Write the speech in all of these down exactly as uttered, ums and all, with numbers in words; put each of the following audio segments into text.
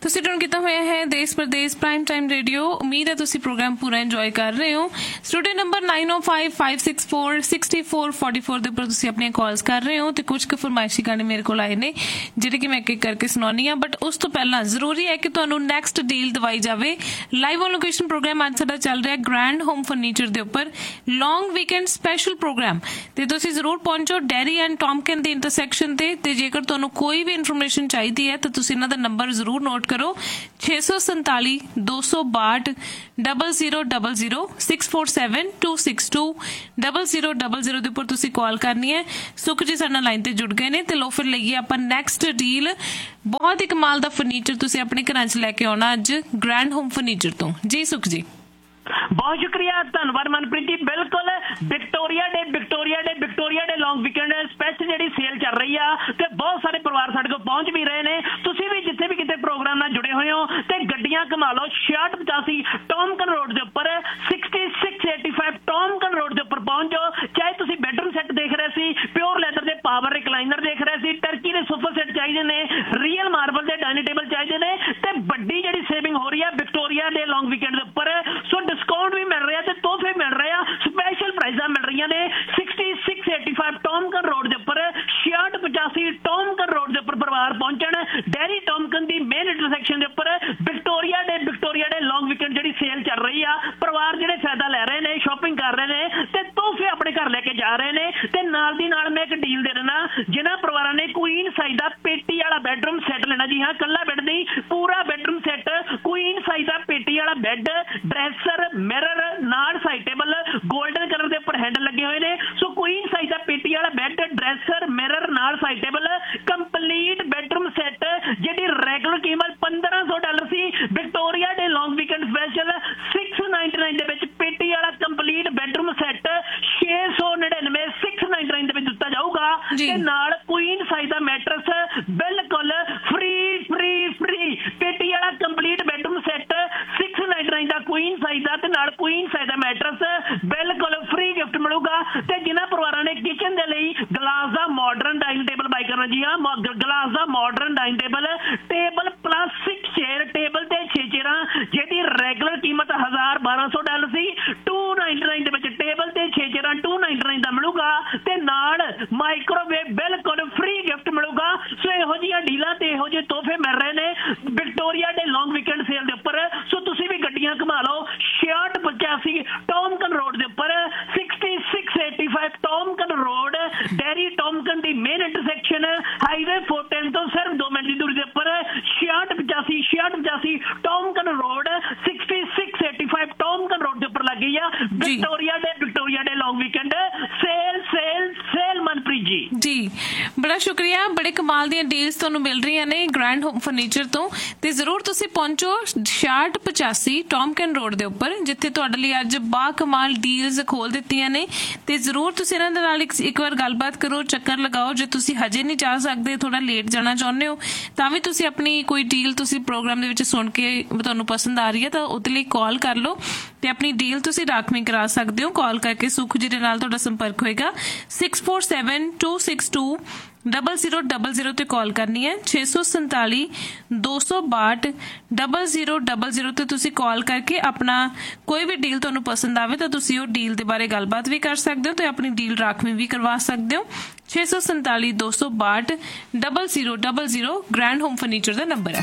ਤੁਸੀਂ ਟਿਊਨ ਕੀਤਾ ਹੋਇਆ ਹੈ ਦੇਸ਼ ਪ੍ਰਦੇਸ਼ ਪ੍ਰਾਈਮ ਟਾਈਮ ਰੇਡੀਓ। ਉਮੀਦ ਹੈ ਤੁਸੀਂ ਪ੍ਰੋਗਰਾਮ ਪੂਰਾ ਇੰਜੋਏ ਕਰ ਰਹੇ ਹੋ। ਸਟੂਡੀਓ ਨੰਬਰ ਨਾइन ओ five five six four sixty four forty four ਦੇ ਉੱਪਰ ਤੁਸੀਂ ਆਪਣੀਆਂ ਕਾਲਸ ਕਰ ਰਹੇ ਹੋ ਤੇ ਕੁਝ ਕੁ ਫਰਮਾਇਸ਼ੀ ਗਾਣੇ ਮੇਰੇ ਕੋਲ ਆਏ ਨੇ ਜਿਹੜੇ ਕਿ ਮੈਂ ਇੱਕ ਇੱਕ ਕਰਕੇ ਸੁਣਾਉਣੀ ਆ। ਬਟ ਉਸ ਤੋਂ ਪਹਿਲਾਂ ਜ਼ਰੂਰੀ ਹੈ ਕਿ ਤੁਹਾਨੂੰ ਨੈਕਸਟ ਡੀਲ ਦਵਾਈ ਜਾਵੇ। ਲਾਈਵ ਔਨ ਲੋਕੇਸ਼ਨ ਪ੍ਰੋਗਰਾਮ ਅੱਜ ਸਾਡਾ ਚੱਲ ਰਿਹਾ ਗ੍ਰੈਂਡ ਹੋਮ ਫਰਨੀਚਰ ਦੇ ਉੱਪਰ ਲੌਂਗ ਵੀਕਐਂਡ ਸਪੈਸ਼ਲ ਪ੍ਰੋਗਰਾਮ ਤੇ ਤੁਸੀਂ ਜ਼ਰੂਰ ਪਹੁੰਚੋ ਡੈਰੀ ਐਂਡ ਟੌਮਕਿਨ ਦੀ ਇੰਟਰਸੈਕਸ਼ਨ ਤੇ। ਤੇ ਜੇਕਰ ਤੁਹਾਨੂੰ ਕੋਈ ਵੀ ਇਨਫੋਰਮੇਸ਼ਨ ਚਾਹੀਦੀ ਹੈ ਤਾਂ ਤੁਸੀਂ ਇਹਨਾਂ ਦਾ ਨੰਬਰ ਜ਼ਰੂਰ ਨੋਟ ਕਰੋ छे सौ संताली दो सौ बाहठ double zero double zero six four seven two six to double zero double zero के उपर तुसी कॉल करनी है। सुख जी साडे नाल लाइन ते जुड़ गए ने ते लो फिर लईए आपां नैक्सट डील। बहुत ही कमाल दा फर्नीचर तुसी अपने घरां च लैके आउणा अज ग्रैंड होम फर्नीचर तो। जी सुख जी बहुत शुक्रिया, धन्यवाद मनप्रीत जी। बिल्कुल Victoria day Victoria day Victoria day long weekend special जी सेल चल रही है ते बहुत सारे परिवार साडे कोल पहुंच भी रहे ने। तुसीं भी जिथे भी किते प्रोग्राम नाल जुड़े हुए हो ते गड्डियां घुमा लो छियासठ पचासी टॉमकन रोड के उपर sixty six eighty five टॉमकन road के उपर पहुंच जाओ। चाहे तुसीं बेडरूम सैट देख रहे सी, प्योर लैदर के पावर रिकलाइनर देख रहे सी, टर्की के सोफा सैट चाहिए ने, रियल मार्बल के डाइनिंग टेबल चाहिए ने ते बड़ी जिहड़ी सेविंग हो रही है विक्टोरिया डे लॉन्ग वीकेंड के उपर। सो डिस्काउंट भी मिल रहा है, तोहफे मिल रहे हैं, स्पैशल प्राइजा मिल रही ने। Sixty six eighty five टॉमकन road के उपर छियासठ पचासी टॉमकन रोड के उपर परिवार पहुंचण डेयरी टॉमकन की मेन इंटरसैक्शन के उपर Victoria day Victoria day long weekend जी सेल चल रही है। परिवार जिहड़े फायदा लै रहे हैं, शॉपिंग कर रहे हैं ते तोहफे अपने घर लेके जा रहे हैं ते नाल दी नाल मैं एक डील दे देना जिन्हां परिवारां ने क्वीन साइज का पेटी वाला बेडरूम सैट लेना। जी हाँ, कल्ला बेड नहीं, पूरा बेडरूम सैट क्वीन साइज का पेटी वाला बेड, ड्रैसर, मिरर नाल साइड टेबल गोल्डन कलर के उपर हैंडल लगे हुए हैं। सो क्वीन साइज का पेटी वाला बेड, ड्रैसर, मिरर नाल side table complete bedroom set जिहदी regular कीमत पंद्रह सौ डॉलर सी Victoria day long weekend special six ninety nine दे विच पेटी वाला कंप्लीट बेडरूम सेट छे सौ निन्यानवे सिक्स नाइनटी नाइन दे विच दित्ता जाऊगा ते नाल क्वीन साइज का मैट्रेस बिल्कुल फ्री फ्री फ्री पेटी वाला complete bedroom sat six ninety nine का क्वीन साइज का ते नाल क्वीन साइज का मैट्रेस बिल्कुल फ्री गिफ्ट मिलूगा। ते जिन्हां परिवारां ने किचन दे लई ग्लास का मॉडर्न डाइनिंग टेबल बाई करना। जी हाँ, ग्लास का modern dining table table plus six chair table ते छे चेयरां जिहदी रेगुलर कीमत हजार बारह सौ dollar C to ninety nine they which table ते छे चेयरां टू नाइनटी नाइन दा मिलूगा ते नाल माइक्रोवेव बिल्कुल फ्री गिफ्ट मिलूगा। सो इहो जिहियां डीलां ते इहो जिहे तोहफे मिल रहे ने Victoria day long weekend cell दे उपर। सो तुसीं भी गड्डियां घुमा लो छियासठ पचासी टॉमकन रोड के उपर sixty six eighty five टॉमकन road dairy टॉमकन की main intersection highway four ten तो सिर्फ दो मिनट की दूरी के उपर छियासठ पचासी छियासठ पचासी टॉमकन road sixty six eighty five टॉमकन road के उपर लग गई है Victoria day Victoria day long weekend cell cell cell. Manpreet जी जी बड़ा शुक्रिया, बड़े कमाल दी डील्स तुहानू मिल रही ने ग्रैंड होम फर्नीचर तो। ते जरूर तुसी पहुंचो छियासठ पचासी टॉमकिन रोड दे उपर जिथे तुहाडे लई अज बा कमाल डील्स खोल दित्तियां ने। ते जरूर तुसी इन्हां दे नाल एक बार गलबात करो, चक्कर लगाओ। जे तुसी हजे नहीं जा सकदे, थोड़ा लेट जाना चाहुंदे हो तां भी तुसी अपनी कोई डील तुसी प्रोग्राम दे विच सुन के तुहानू पसंद आ रही है तां उहदे लई कॉल कर लो ते अपनी डील तुसी राखवी करा सकदे हो। कॉल करके सुख जी दे नाल तुहाडा संपर्क होएगा six four seven two six to double zero double zero ते कॉल करनी है। छे सौ संताली दो सौ बाहठ डबल जीरो डबल जीरो ते तुसी कॉल करके अपना कोई भी डील तुहानू पसंद आवे तो तुसी वो डील दे बारे गलबात भी कर सकते हो ते अपनी डील राखवी भी करवा सकते हो। छे सौ संताली दो सौ बाहठ double zero double zero grand home furniture का नंबर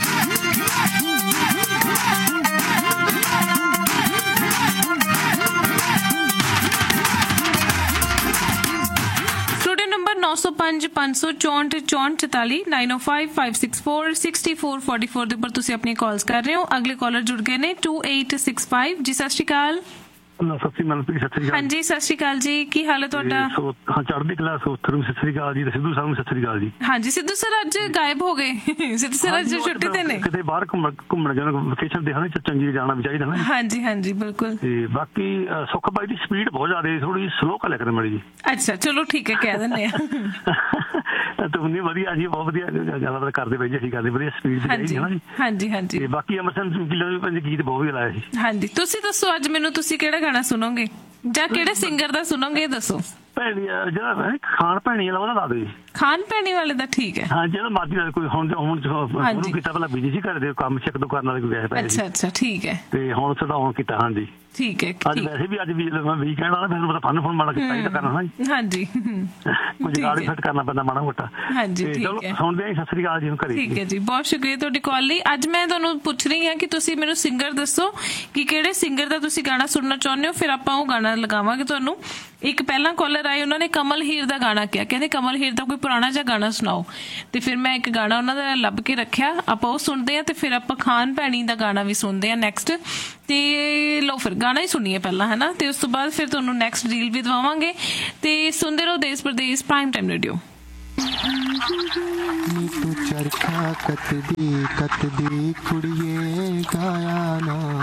है। नौ सौ पांच पांच सौ चौंठ चौंठ चौताली नाइन ओ five five six four sixty four forty four के उपर तुसी अपनी कॉल्स कर रहे हो। अगले कॉलर जुड़ गए ने टू एट सिक्स फाइव। जी सत श्री अकाल। हाँ जी सत श्री अकाल जी, की हाल है तुहाडा? हाँ चढ़दी कला सोथर नूं सत श्री अकाल जी, सिद्धू साहब नूं सत श्री अकाल जी। हाँ जी सिद्धू सर अज गायब हो गए। सिद्धू सर अज छुट्टी ते ने, किते बाहर घुम्मण घुम्मण गए वेकेशन ते, हने चंगी जाना भी चाहिदा ना। हाँ जी हाँ जी बिल्कुल। ते बाकी सुख भाई दी स्पीड बहुत ज्यादा थोड़ी स्लो कर लिया करे मड़ी जी। अच्छा चलो ठीक है कह दिंदे आ। तो नहीं वधिया जी, बहुत वधिया गल्ल करदे पई जी, ठीक करदे वधिया स्पीड ते चाहिदी है ना जी। हाँ जी हाँ जी। ते बाकी अमरसन किलो भी पंज गीत बहुत वधिया लाया जी। हाँ जी तुसी दसो अज मैनूं तुसी किहड़ा गाना सुनोगे ਜਾਂ ਕਿਹੜੇ ਸਿੰਗਰ ਦਾ ਸੁਣੋਗੇ ਦੱਸੋ? ਭੈਣੀ ਜਿਹੜਾ ਖਾਣ ਭੈਣੀ ਵਾਲਾ ਉਹਦਾ ਲਾ ਦਿਓ ਜੀ। ਖਾਣ ਭੈਣੀ ਵਾਲੇ ਦਾ ਠੀਕ ਹੈ। ਹਾਂ ਜਿਹੜਾ ਮਰਜ਼ੀ ਕੋਈ ਹੁਣ ਹੁਣ ਸ਼ੁਰੂ ਕੀਤਾ ਪਹਿਲਾਂ ਬਿਜੀ ਸੀ ਘਰ ਦੇ ਕੰਮ ਛੱਕ ਤੋਂ ਕਰਨ ਵਾਲੇ ਕੋਈ ਗਏ ਅੱਛਾ ਅੱਛਾ ਠੀਕ ਹੈ। ਤੇ ਹੁਣ ਸਿੱਧਾ ਹੁਣ ਕੀਤਾ। ਹਾਂਜੀ ਠੀਕ ਹੈ। ਅੱਜ ਵੈਸੇ ਵੀ ਅੱਜ ਵੀ ਵੀਕਐਂਡ ਵਾਲਾ ਮੈਨੂੰ ਪਤਾ ਫਨ ਫਨ ਮਾੜਾ ਕੀਤਾ ਹੀ ਤਾਂ ਕਰਨਾ ਨਾ ਜੀ। ਹਾਂਜੀ ਕੁਝ ਗਾੜੀ ਫਿੱਟ ਕਰਨਾ ਪੈਂਦਾ ਮਾੜਾ ਮੋਟਾ। ਹਾਂਜੀ ਠੀਕ ਚਲੋ ਹੈ। ਸੁਣਦੇ ਆਂ। ਸਤਿ ਸ੍ਰੀ ਅਕਾਲ ਜੀ। ਘਰੇ ਠੀਕ ਹੈ ਜੀ, ਬਹੁਤ ਸ਼ੁਕਰੀਆ ਤੁਹਾਡੀ ਕਾਲ ਲਈ। ਅੱਜ ਮੈਂ ਤੁਹਾਨੂੰ ਪੁੱਛ ਰਹੀ ਹਾਂ ਕਿ ਤੁਸੀਂ ਮੈਨੂੰ ਸਿੰਗਰ ਦੱਸੋ ਕਿ ਕਿਹੜੇ ਸਿੰਗਰ ਦਾ ਤੁਸੀਂ ਗਾਣਾ ਸੁਣਨਾ ਚਾਹੁੰਦੇ ਹੋ, ਫਿਰ ਆਪਾਂ ਉਹ ਗਾਣਾ ਲਗਾਵਾਂਗੇ ਤੁਹਾਨੂੰ। ਇੱਕ ਪਹਿਲਾਂ ਕਾਲਰ ਆਏ, ਉਹਨਾਂ ਨੇ ਕਮਲ ਹੀਰ ਦਾ ਗਾਣਾ ਕਿਹਾ, ਕਹਿੰਦੇ ਕਮਲ ਹੀਰ ਦਾ ਕੋਈ ਪੁਰਾਣਾ ਜਿਹਾ ਗਾਣਾ ਸੁਣਾਓ। ਤੇ ਫਿਰ ਮੈਂ ਇੱਕ ਗਾਣਾ ਉਹਨਾਂ ਦਾ ਲੱਭ ਕੇ ਰੱਖਿਆ, ਆਪਾਂ ਉਹ ਸੁਣਦੇ ਹਾਂ ਤੇ ਫਿਰ ਆਪਾਂ ਖਾਨ ਭੈਣੀ ਦਾ ਗਾਣਾ ਵੀ ਸੁਣਦੇ ਹਾਂ ਨੈਕਸਟ। ਤੇ ਲਓ ਫਿਰ ਗਾਣਾ ਹੀ ਸੁਣੀਏ ਪਹਿਲਾਂ, ਹੈ ਨਾ, ਤੇ ਉਸ ਤੋਂ ਬਾਅਦ ਫਿਰ ਤੁਹਾਨੂੰ ਨੈਕਸਟ ਰੀਲ ਵੀ ਦਵਾਵਾਂਗੇ। ਤੇ ਸੁਣਦੇ ਰਹੋ ਦੇਸ਼ ਪ੍ਰਦੇਸ਼ ਪ੍ਰਾਈਮ ਟਾਈਮ ਰੇਡੀਓ। ਨੀ ਤੂੰ ਚਰਖਾ ਕੱਤਦੀ ਕੱਤਦੀ ਕੁੜੀਏ ਗਾਇਆ ਨਾ।